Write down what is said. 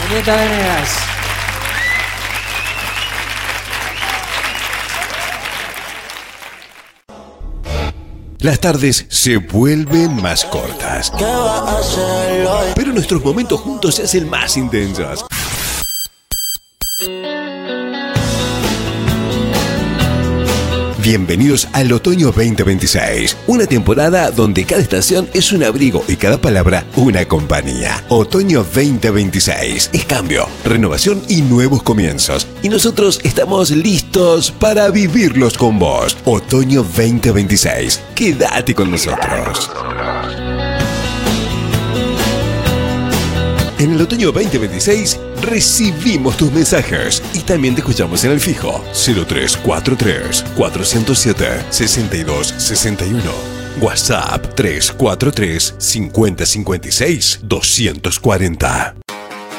Julieta Venegas. Las tardes se vuelven más cortas, pero nuestros momentos juntos se hacen más intensos. Bienvenidos al Otoño 2026, una temporada donde cada estación es un abrigo y cada palabra una compañía. Otoño 2026 es cambio, renovación y nuevos comienzos. Y nosotros estamos listos para vivirlos con vos. Otoño 2026, quédate con nosotros. En el otoño 2026 recibimos tus mensajes y también te escuchamos en el fijo 0343 407 6261. WhatsApp 343 5056 240.